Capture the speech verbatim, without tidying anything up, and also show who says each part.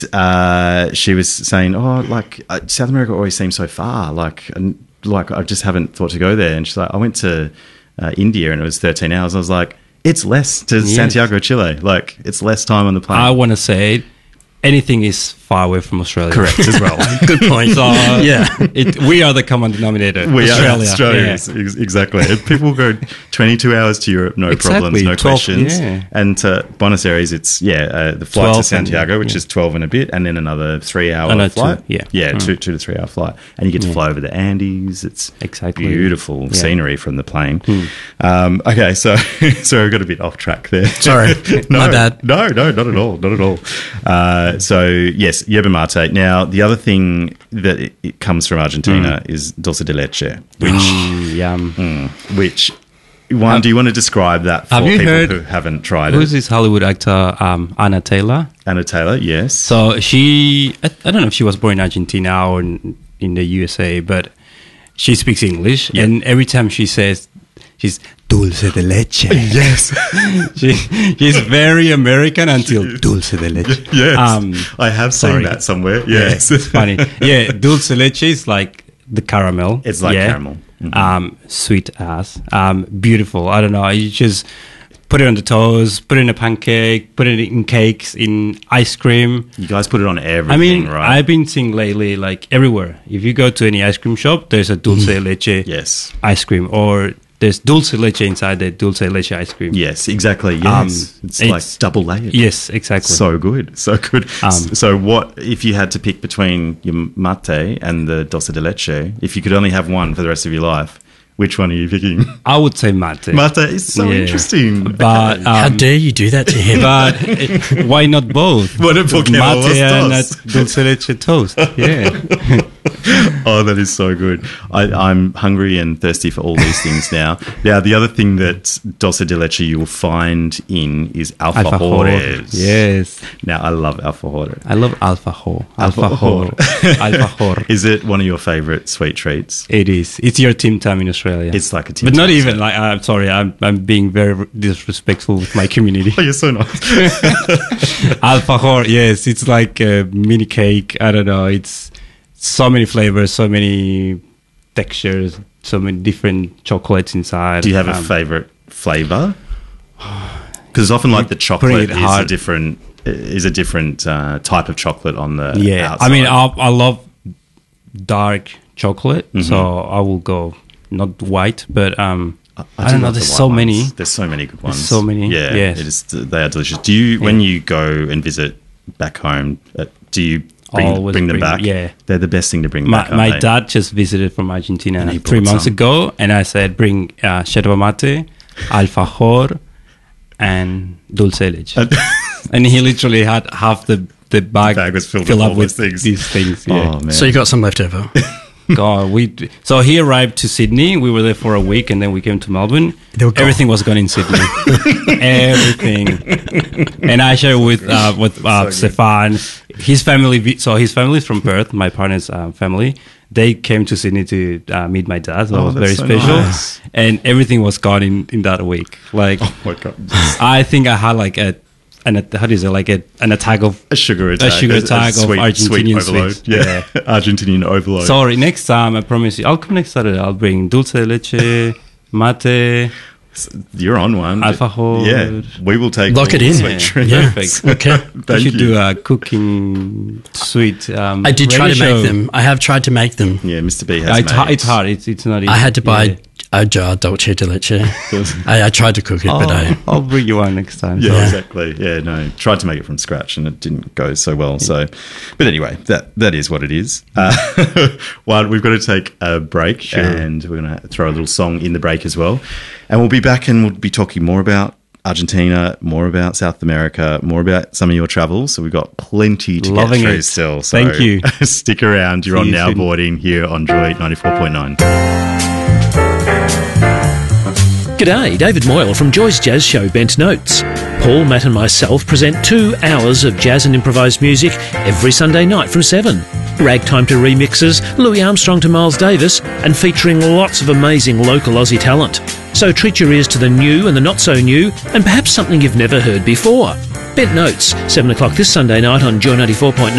Speaker 1: uh, she was saying, "Oh, like uh, South America always seems so far. Like, and, like I just haven't thought to go there." And she's like, "I went to uh, India and it was thirteen hours." I was like, "It's less to yes. Santiago, Chile. Like, it's less time on the plane."
Speaker 2: I want to say, anything is far away from Australia.
Speaker 1: Correct as well.
Speaker 3: Good point.
Speaker 2: So, yeah, it, we are the common denominator.
Speaker 1: We
Speaker 2: Australia.
Speaker 1: are Australia,
Speaker 2: yeah.
Speaker 1: ex- exactly. People go twenty-two hours to Europe, no
Speaker 2: exactly.
Speaker 1: problems, no
Speaker 2: twelve,
Speaker 1: questions.
Speaker 2: Yeah.
Speaker 1: And to Buenos Aires, it's yeah, uh, the flight to Santiago, and, which yeah. is twelve and a bit, and then another three-hour
Speaker 2: another
Speaker 1: flight.
Speaker 2: Two, yeah,
Speaker 1: yeah,
Speaker 2: mm.
Speaker 1: two, two to three-hour flight, and you get to yeah. fly over the Andes. It's
Speaker 2: exactly
Speaker 1: beautiful
Speaker 2: yeah.
Speaker 1: scenery from the plane.
Speaker 2: Mm.
Speaker 1: Um, okay, so so I got a bit off track there.
Speaker 3: Sorry,
Speaker 1: no,
Speaker 3: my bad.
Speaker 1: No, no, not at all, not at all. Uh, so yes, yerba mate. Now the other thing that it, it comes from Argentina mm. is dulce de leche, which
Speaker 2: mm, yum.
Speaker 1: Mm, which one um, do you want to describe that for
Speaker 2: have you
Speaker 1: people
Speaker 2: heard,
Speaker 1: who haven't tried
Speaker 2: who's
Speaker 1: it?
Speaker 2: Who's this Hollywood actor, um, Anna Taylor?
Speaker 1: Anna Taylor, yes.
Speaker 2: So she, I, I don't know if she was born in Argentina or in, in the U S A, but she speaks English, yeah. and every time she says, she's dulce de leche.
Speaker 1: Yes.
Speaker 2: she, she's very American until dulce de leche.
Speaker 1: Yes.
Speaker 2: Um,
Speaker 1: I have seen
Speaker 2: sorry.
Speaker 1: that somewhere. Yes.
Speaker 2: Yeah, it's funny. Yeah, dulce de leche is like the caramel.
Speaker 1: It's like
Speaker 2: yeah.
Speaker 1: caramel. Mm-hmm.
Speaker 2: Um, sweet ass. Um, beautiful. I don't know. You just put it on the toast, put it in a pancake, put it in cakes, in ice cream.
Speaker 1: You guys put it on everything,
Speaker 2: I mean,
Speaker 1: right?
Speaker 2: I've been seeing lately, like everywhere. If you go to any ice cream shop, there's a dulce de leche
Speaker 1: yes.
Speaker 2: ice cream, or there's dulce de leche inside the dulce de leche ice cream.
Speaker 1: Yes, exactly. Yes,
Speaker 2: um,
Speaker 1: it's,
Speaker 2: it's
Speaker 1: like double layered.
Speaker 2: Yes, exactly.
Speaker 1: So good, so good.
Speaker 2: Um,
Speaker 1: so, what if you had to pick between your mate and the dulce de leche? If you could only have one for the rest of your life, which one are you picking?
Speaker 2: I would say mate.
Speaker 1: Mate is so
Speaker 2: yeah.
Speaker 1: interesting.
Speaker 2: But um,
Speaker 3: how dare you do that to him?
Speaker 2: But it, why not both?
Speaker 1: What a
Speaker 2: mate and a dulce de leche toast. Yeah.
Speaker 1: Oh, that is so good. I, I'm hungry and thirsty for all these things now. Now, the other thing that dulce de leche you will find in is alfajores.
Speaker 2: Yes.
Speaker 1: Now, I love alfajores.
Speaker 2: I love alfajor. Alfajor. Alfajor.
Speaker 1: Is it one of your favourite sweet treats?
Speaker 2: It is. It's your Tim Tam in Australia.
Speaker 1: It's like a Tim
Speaker 2: But
Speaker 1: Tam.
Speaker 2: not even like, I'm sorry, I'm, I'm being very disrespectful with my community.
Speaker 1: Oh, you're so nice.
Speaker 2: Alfajor, yes. It's like a mini cake. I don't know. It's so many flavors, so many textures, so many different chocolates inside.
Speaker 1: Do you have
Speaker 2: um,
Speaker 1: a favourite flavour? Because it's often like the chocolate is
Speaker 2: hard.
Speaker 1: a different is a different uh, type of chocolate on the
Speaker 2: yeah.
Speaker 1: outside.
Speaker 2: I mean, I, I love dark chocolate,
Speaker 1: mm-hmm.
Speaker 2: so I will go not white, but um,
Speaker 1: I, I,
Speaker 2: I don't
Speaker 1: do
Speaker 2: know.
Speaker 1: love
Speaker 2: There's
Speaker 1: the
Speaker 2: so
Speaker 1: white
Speaker 2: many.
Speaker 1: ones. There's so many good ones.
Speaker 2: There's so many.
Speaker 1: Yeah,
Speaker 2: yes.
Speaker 1: it is. They are delicious. Do you
Speaker 2: yeah.
Speaker 1: when you go and visit back home? Uh, do you bring,
Speaker 2: Always
Speaker 1: bring them
Speaker 2: bring-
Speaker 1: back?
Speaker 2: yeah.
Speaker 1: They're the best thing to bring
Speaker 2: My,
Speaker 1: back. aren't
Speaker 2: my
Speaker 1: they?
Speaker 2: dad just visited from Argentina
Speaker 1: And he
Speaker 2: three
Speaker 1: brought
Speaker 2: months
Speaker 1: some.
Speaker 2: ago, and I said, bring uh, yerba mate, alfajor, and dulce de leche. And he literally had half the, the bag,
Speaker 1: The bag was filled
Speaker 2: filled
Speaker 1: with
Speaker 2: up
Speaker 1: all
Speaker 2: with
Speaker 1: those things.
Speaker 2: these things. Yeah.
Speaker 1: Oh man!
Speaker 3: So you got some left over.
Speaker 2: God, we so he arrived to Sydney. We were there for a week, and then we came to Melbourne.
Speaker 3: They were gone.
Speaker 2: Everything was gone in Sydney. Everything. And I shared with uh, with uh,
Speaker 1: So good.
Speaker 2: Stefan, his family. vi- So his family is from Perth. My partner's uh, family. They came to Sydney to uh, meet my dad. So
Speaker 1: Oh,
Speaker 2: it was
Speaker 1: that's
Speaker 2: very
Speaker 1: so
Speaker 2: special.
Speaker 1: nice.
Speaker 2: And everything was gone in, in that week. Like
Speaker 1: oh my god!
Speaker 2: I think I had like a an a- how do you say like a an attack of
Speaker 1: A sugar attack.
Speaker 2: sugar attack of
Speaker 1: sweet,
Speaker 2: Argentinian
Speaker 1: sweet overload.
Speaker 2: sweets.
Speaker 1: Yeah, Argentinian overload.
Speaker 2: Sorry, next time I promise you, I'll come next Saturday. I'll bring dulce de leche, mate,
Speaker 1: You're on one.
Speaker 2: alfajor.
Speaker 1: Yeah, we will take
Speaker 3: Lock
Speaker 1: all
Speaker 3: it
Speaker 1: the
Speaker 3: in.
Speaker 1: sweet
Speaker 2: Yeah.
Speaker 1: treats.
Speaker 3: Yeah.
Speaker 2: Perfect.
Speaker 3: Okay.
Speaker 2: We
Speaker 1: Thank
Speaker 2: should
Speaker 1: you.
Speaker 2: do a cooking sweet. Um,
Speaker 3: I did try to
Speaker 2: radio
Speaker 3: make
Speaker 2: show.
Speaker 3: them. I have tried to make them.
Speaker 1: Yeah, Mister B has
Speaker 2: Uh, it's,
Speaker 1: made.
Speaker 2: hard, it's hard. It's it's not. Easy.
Speaker 3: I had to buy
Speaker 2: Yeah.
Speaker 3: a jar dulce de leche. I, I tried to cook it, but I.
Speaker 2: I'll, I'll bring you one next time.
Speaker 1: Yeah,
Speaker 3: Yeah.
Speaker 1: exactly. Yeah, no, tried to make it from scratch and it didn't go so well. So, but anyway, that that is what it is. Uh, well, we've got to take a break,
Speaker 2: Sure.
Speaker 1: and we're going to throw a little song in the break as well, and we'll be back and we'll be talking more about Argentina, more about South America, more about some of your travels. So we've got plenty to
Speaker 2: Loving
Speaker 1: get through
Speaker 2: it.
Speaker 1: still. So
Speaker 2: Thank you.
Speaker 1: Stick around. You're
Speaker 2: See
Speaker 1: on
Speaker 2: you
Speaker 1: Now
Speaker 2: soon.
Speaker 1: Boarding here on Joy ninety-four point nine.
Speaker 4: G'day, David Moyle from Joy's Jazz Show Bent Notes. Paul, Matt and myself present two hours of jazz and improvised music every Sunday night from seven. Ragtime to remixes, Louis Armstrong to Miles Davis, and featuring lots of amazing local Aussie talent. So treat your ears to the new and the not so new, and perhaps something you've never heard before. Bent Notes, seven o'clock this Sunday night on Joy ninety-four point nine.